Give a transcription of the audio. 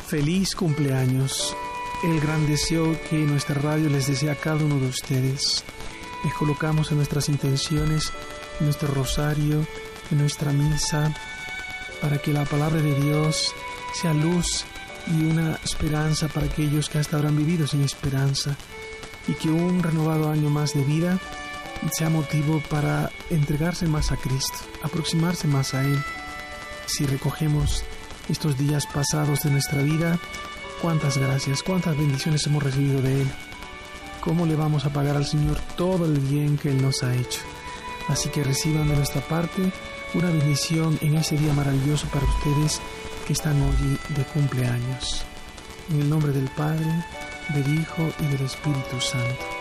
Feliz cumpleaños. El gran deseo que nuestra radio les desea a cada uno de ustedes. Les colocamos en nuestras intenciones, en nuestro rosario, en nuestra misa, para que la palabra de Dios sea luz y una esperanza para aquellos que hasta ahora han vivido sin esperanza, y que un renovado año más de vida sea motivo para entregarse más a Cristo, aproximarse más a Él. Si recogemos estos días pasados de nuestra vida, cuántas gracias, cuántas bendiciones hemos recibido de Él. ¿Cómo le vamos a pagar al Señor todo el bien que Él nos ha hecho? Así que reciban de nuestra parte una bendición en ese día maravilloso para ustedes que están hoy de cumpleaños. En el nombre del Padre, del Hijo y del Espíritu Santo.